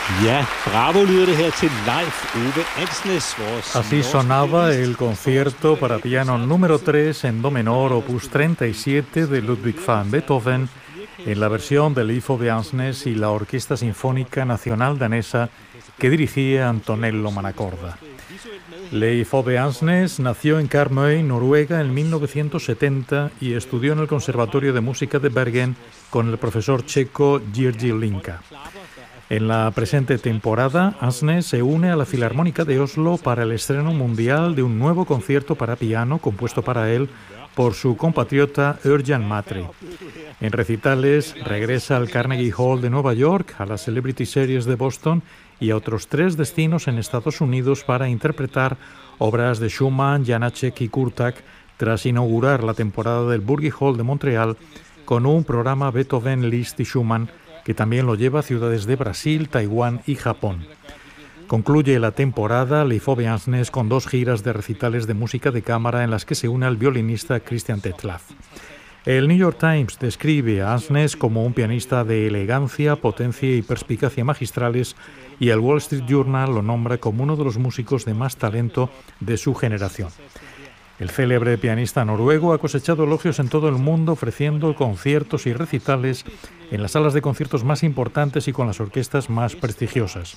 Ja, bravo lyder det her til Leif Ove Ansnes. Así sonaba el concierto para piano número 3 en do menor, opus 37 de Ludwig van Beethoven, en la versión de Leif Ove Ansnes y la Orquesta Sinfónica Nacional Danesa que dirigía Antonello Manacorda. Leif Ove Ansnes nació en Karmøy, Noruega, en 1970 y estudió en el Conservatorio de Música de Bergen con el profesor checo Jiří Linka. En la presente temporada, Ansnes se une a la Filarmónica de Oslo para el estreno mundial de un nuevo concierto para piano compuesto para él por su compatriota Ørjan Matre. En recitales regresa al Carnegie Hall de Nueva York, a la Celebrity Series de Boston y a otros 3 destinos en Estados Unidos para interpretar obras de Schumann, Janáček y Kurtág, tras inaugurar la temporada del Burgi Hall de Montreal con un programa Beethoven, Liszt y Schumann que también lo lleva a ciudades de Brasil, Taiwán y Japón. Concluye la temporada Leif Ove Ansnes con 2 giras de recitales de música de cámara en las que se une al violinista Christian Tetzlaff. El New York Times describe a Ansnes como un pianista de elegancia, potencia y perspicacia magistrales, y el Wall Street Journal lo nombra como uno de los músicos de más talento de su generación. El célebre pianista noruego ha cosechado elogios en todo el mundo, ofreciendo conciertos y recitales en las salas de conciertos más importantes y con las orquestas más prestigiosas.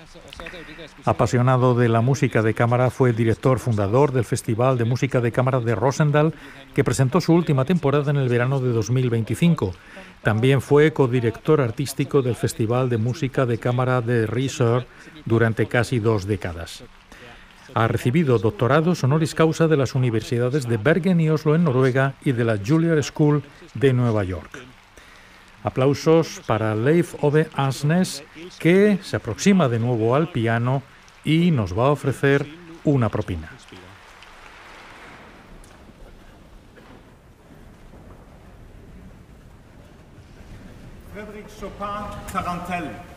Apasionado de la música de cámara, fue el director fundador del Festival de Música de Cámara de Rosendal, que presentó su última temporada en el verano de 2025. También fue codirector artístico del Festival de Música de Cámara de Risør durante casi 2 décadas. Ha recibido doctorados honoris causa de las universidades de Bergen y Oslo en Noruega y de la Juilliard School de Nueva York. Aplausos para Leif Ove Ansnes, que se aproxima de nuevo al piano y nos va a ofrecer una propina. Frédéric Chopin, Tarantelle.